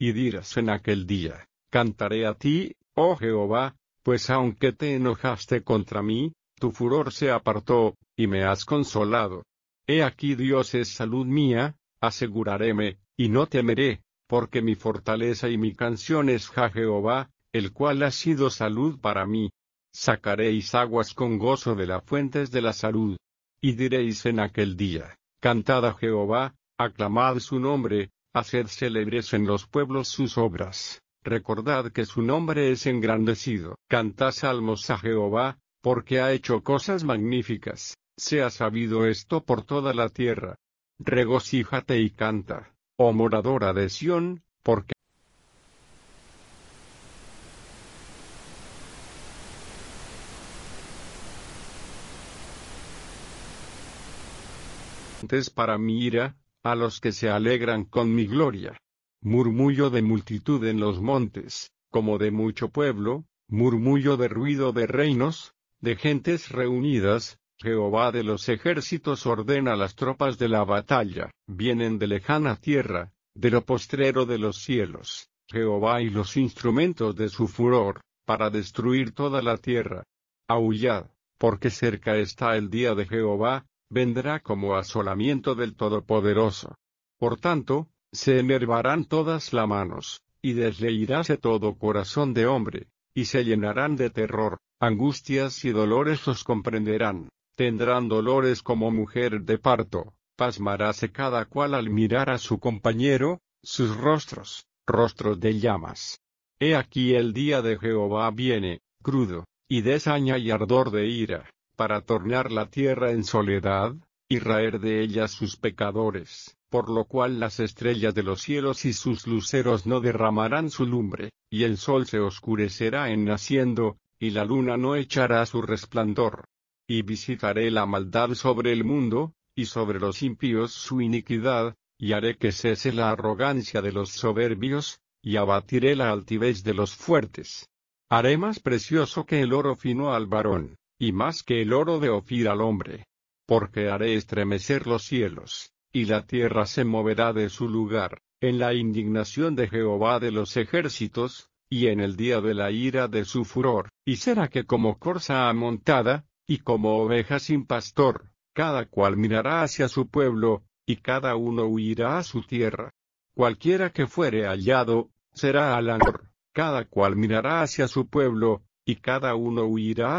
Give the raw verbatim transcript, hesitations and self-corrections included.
y dirás en aquel día, cantaré a ti, oh Jehová, pues aunque te enojaste contra mí, tu furor se apartó, y me has consolado. He aquí Dios es salud mía, aseguraréme, y no temeré, porque mi fortaleza y mi canción es Ja Jehová, el cual ha sido salud para mí. Sacaréis aguas con gozo de las fuentes de la salud. Y diréis en aquel día, cantad a Jehová, aclamad su nombre, haced célebres en los pueblos sus obras, recordad que su nombre es engrandecido. Cantad salmos a Jehová, porque ha hecho cosas magníficas, sea sabido esto por toda la tierra. Regocíjate y canta, oh moradora de Sión, porque es para mi ira, a los que se alegran con mi gloria. Murmullo de multitud en los montes, como de mucho pueblo, murmullo de ruido de reinos, de gentes reunidas. Jehová de los ejércitos ordena las tropas de la batalla, vienen de lejana tierra, de lo postrero de los cielos, Jehová y los instrumentos de su furor, para destruir toda la tierra. Aullad, porque cerca está el día de Jehová, vendrá como asolamiento del Todopoderoso. Por tanto, se enervarán todas las manos, y desleiráse todo corazón de hombre, y se llenarán de terror, angustias y dolores os comprenderán. Tendrán dolores como mujer de parto, pasmaráse cada cual al mirar a su compañero, sus rostros, rostros de llamas. He aquí el día de Jehová viene, crudo, y de saña y ardor de ira, para tornar la tierra en soledad, y raer de ella sus pecadores, por lo cual las estrellas de los cielos y sus luceros no derramarán su lumbre, y el sol se oscurecerá en naciendo, y la luna no echará su resplandor. Y visitaré la maldad sobre el mundo, y sobre los impíos su iniquidad, y haré que cese la arrogancia de los soberbios, y abatiré la altivez de los fuertes. Haré más precioso que el oro fino al varón, y más que el oro de Ofir al hombre. Porque haré estremecer los cielos, y la tierra se moverá de su lugar, en la indignación de Jehová de los ejércitos, y en el día de la ira de su furor. Y será que como corza amontada, y como oveja sin pastor, cada cual mirará hacia su pueblo, y cada uno huirá a su tierra. Cualquiera que fuere hallado, será al Anor, cada cual mirará hacia su pueblo, y cada uno huirá